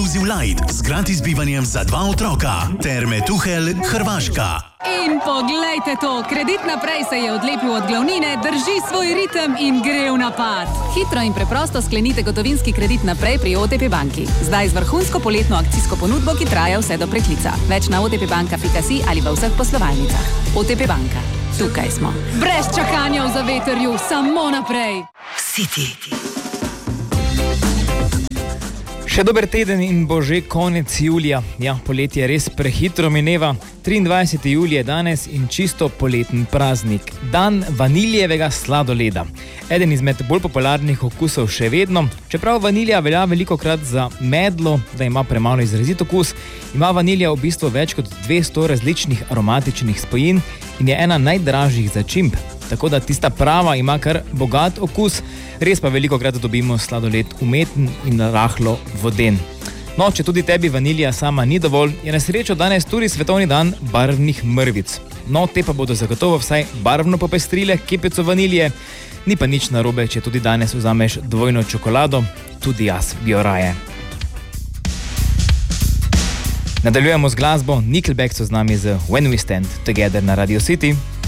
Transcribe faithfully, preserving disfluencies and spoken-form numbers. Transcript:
Inclusive Light z gratis bivanjem za dva otroka. Terme Tuhelj, Hrvaška. In poglejte to, Kredit Naprej se je odlepil od glavnine, drži svoj ritem in gre v napad. Hitro in preprosto sklenite gotovinski kredit naprej pri O T P banki. Zdaj z vrhunsko poletno akcijsko ponudbo, ki traja vse do preklica. Več na otpbanka pika si ali v vseh poslovalnicah. O T P banka. Tukaj smo. Brez čakanja v zavetrju, samo naprej. City. Še dober teden in bo že konec julija. Ja, poletje res prehitro mineva. triindvajseti julij je danes in čisto poleten praznik. Dan vaniljevega sladoleda. Eden izmed bolj popularnih okusov še vedno. Čeprav vanilja velja velikokrat za medlo, da ima premalo izrazit okus, ima vanilja v bistvu več kot dvesto različnih aromatičnih spojin in je ena najdražjih začimb. Tako da tista prava ima kar bogat okus, res pa velikokrat dobimo sladoled umeten in rahlo voden. No, če tudi tebi vanilja sama ni dovolj, je na srečo danes tudi svetovni dan barvnih mrvic. No, te pa bodo zagotovo vsaj barvno popestrile kepico vanilje. Ni pa nič narobe, če tudi danes vzameš dvojno čokolado, tudi jaz bi jo raje. Nadaljujemo z glasbo, Nickelback so z nami z When We Stand Together na Radio City.